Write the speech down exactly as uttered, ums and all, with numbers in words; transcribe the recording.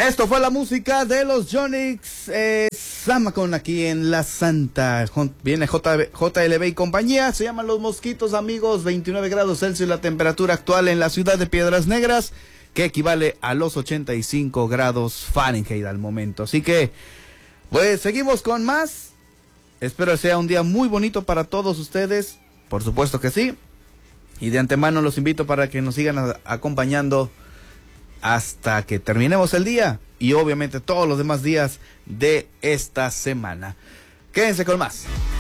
Esto fue la música de los Yonix eh, Samacon aquí en La Santa. Viene J, J L B y compañía. Se llaman Los Mosquitos, amigos. veintinueve grados Celsius la temperatura actual en la ciudad de Piedras Negras, que equivale a los ochenta y cinco grados Fahrenheit al momento. Así que, pues seguimos con más. Espero que sea un día muy bonito para todos ustedes. Por supuesto que sí. Y de antemano los invito para que nos sigan a, acompañando hasta que terminemos el día y obviamente todos los demás días de esta semana. Quédense con más.